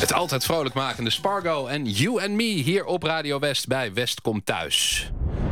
Het altijd vrolijk makende Spargo en You and Me hier op Radio West bij West komt thuis.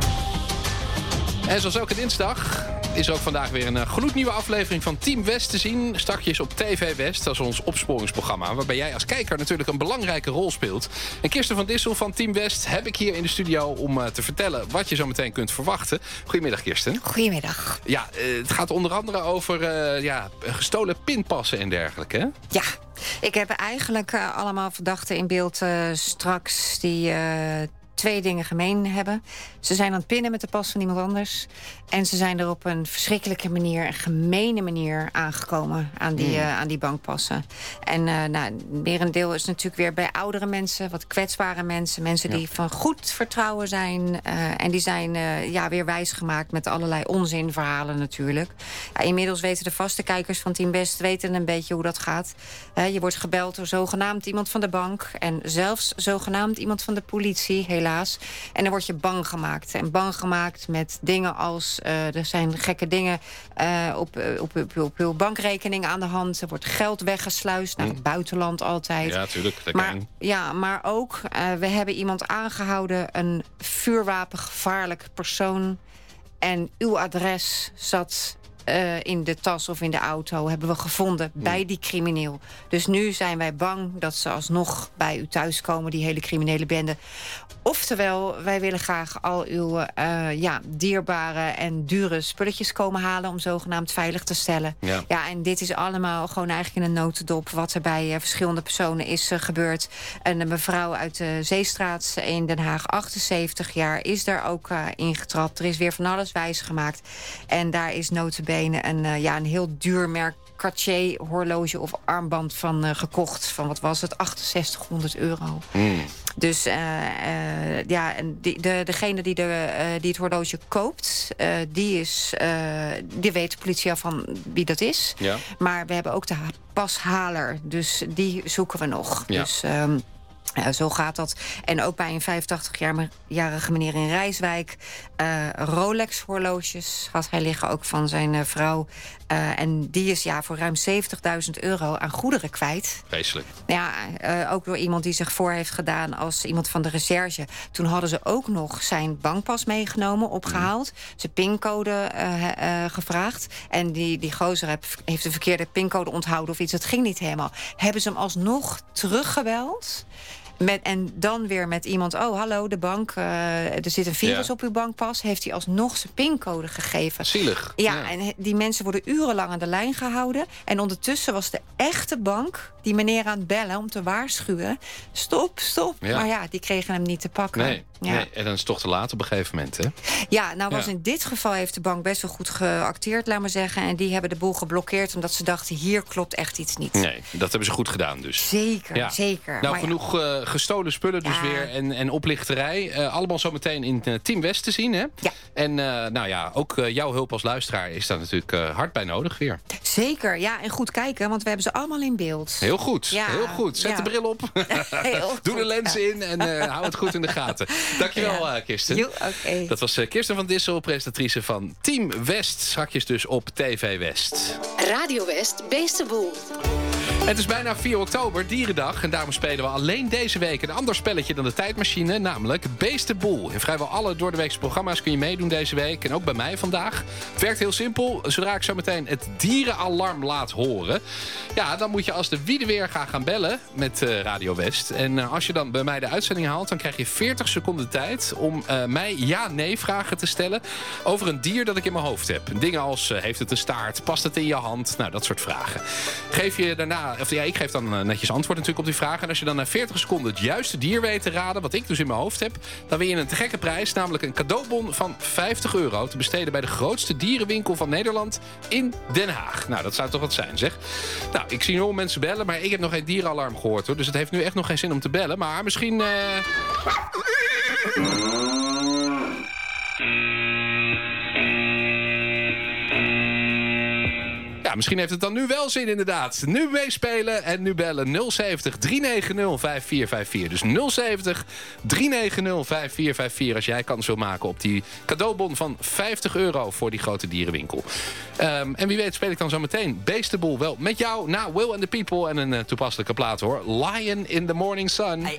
En zoals elke dinsdag is er ook vandaag weer een gloednieuwe aflevering van Team West te zien. Strakjes op TV West, dat is ons opsporingsprogramma, waarbij jij als kijker natuurlijk een belangrijke rol speelt. En Kirsten van Dissel van Team West heb ik hier in de studio om te vertellen wat je zo meteen kunt verwachten. Goedemiddag, Kirsten. Goedemiddag. Ja, het gaat onder andere over gestolen pinpassen en dergelijke, hè? Ja, ik heb eigenlijk allemaal verdachten in beeld straks die twee dingen gemeen hebben. Ze zijn aan het pinnen met de pas van iemand anders. En ze zijn er op een verschrikkelijke manier, een gemene manier aangekomen aan die bankpassen. En merendeel is natuurlijk weer bij oudere mensen, wat kwetsbare mensen. Mensen die van goed vertrouwen zijn. En die zijn weer wijsgemaakt met allerlei onzinverhalen natuurlijk. Ja, inmiddels weten de vaste kijkers van Team West weten een beetje hoe dat gaat. Je wordt gebeld door zogenaamd iemand van de bank. En zelfs zogenaamd iemand van de politie, helaas. En dan word je bang gemaakt. En bang gemaakt met dingen als er zijn gekke dingen op uw bankrekening aan de hand. Er wordt geld weggesluist naar het buitenland altijd. Ja, tuurlijk. Maar ook, we hebben iemand aangehouden, een vuurwapengevaarlijk persoon. En uw adres zat in de tas of in de auto, hebben we gevonden bij die crimineel. Dus nu zijn wij bang dat ze alsnog bij u thuiskomen, die hele criminele bende. Oftewel, wij willen graag al uw dierbare en dure spulletjes komen halen om zogenaamd veilig te stellen. Ja, en dit is allemaal gewoon eigenlijk in een notendop wat er bij verschillende personen is gebeurd. Een mevrouw uit de Zeestraat in Den Haag, 78 jaar, is daar ook ingetrapt. Er is weer van alles wijsgemaakt. En daar is notabene een heel duur merk Cartier horloge of armband van gekocht. Van wat was het? €6800. Dus degene die het horloge koopt, die weet de politie al van wie dat is. Ja. Maar we hebben ook de pashaler. Dus die zoeken we nog. Ja. Dus zo gaat dat. En ook bij een 85-jarige meneer in Rijswijk. Rolex-horloges had hij liggen, ook van zijn vrouw. En die is voor ruim €70.000 aan goederen kwijt. Vreselijk. Ja, ook door iemand die zich voor heeft gedaan als iemand van de recherche. Toen hadden ze ook nog zijn bankpas meegenomen, opgehaald. Zijn pincode gevraagd. En die gozer heeft de verkeerde pincode onthouden of iets. Dat ging niet helemaal. Hebben ze hem alsnog teruggebeld. En dan weer met iemand, hallo, de bank, er zit een virus op uw bankpas. Heeft hij alsnog zijn pincode gegeven. Zielig. Ja, en die mensen worden urenlang aan de lijn gehouden. En ondertussen was de echte bank die meneer aan het bellen om te waarschuwen. Stop. Ja. Maar die kregen hem niet te pakken. Nee, en dan is het toch te laat op een gegeven moment, hè? Ja, in dit geval heeft de bank best wel goed geacteerd, laat maar zeggen. En die hebben de boel geblokkeerd omdat ze dachten, hier klopt echt iets niet. Nee, dat hebben ze goed gedaan dus. Zeker. Nou, maar genoeg gestolen spullen dus weer en oplichterij. Allemaal zometeen in Team West te zien, hè? Ja. En ook jouw hulp als luisteraar is daar natuurlijk hard bij nodig weer. Zeker, en goed kijken, want we hebben ze allemaal in beeld. Heel goed, heel goed. Zet de bril op. Doe de lens in en hou het goed in de gaten. Dankjewel, Kirsten. Okay. Dat was Kirsten van Dissel, presentatrice van Team West. Strakjes dus op TV West. Radio West, Beestenboel. Het is bijna 4 oktober, Dierendag. En daarom spelen we alleen deze week een ander spelletje dan de tijdmachine. Namelijk Beestenboel. In vrijwel alle doordeweekse programma's kun je meedoen deze week. En ook bij mij vandaag. Het werkt heel simpel. Zodra ik zo meteen het dierenalarm laat horen, dan moet je als de wiedeweer gaan bellen met Radio West. En als je dan bij mij de uitzending haalt, dan krijg je 40 seconden tijd om mij ja-nee vragen te stellen over een dier dat ik in mijn hoofd heb. Dingen als, heeft het een staart? Past het in je hand? Nou, dat soort vragen. Ik geef dan netjes antwoord natuurlijk op die vragen. En als je dan na 40 seconden het juiste dier weet te raden, wat ik dus in mijn hoofd heb, dan win je een te gekke prijs, namelijk een cadeaubon van €50 te besteden bij de grootste dierenwinkel van Nederland in Den Haag. Nou, dat zou toch wat zijn, zeg. Nou, ik zie nog mensen bellen, maar ik heb nog geen dierenalarm gehoord, hoor. Dus het heeft nu echt nog geen zin om te bellen. Maar misschien misschien heeft het dan nu wel zin inderdaad. Nu meespelen en nu bellen 070 390 5454. Dus 070 390 5454 als jij kans wil maken op die cadeaubon van €50 voor die grote dierenwinkel. En wie weet speel ik dan zo meteen Beestenboel wel met jou na Will and the People en een toepasselijke plaat hoor. Lion in the Morning Sun. Hey,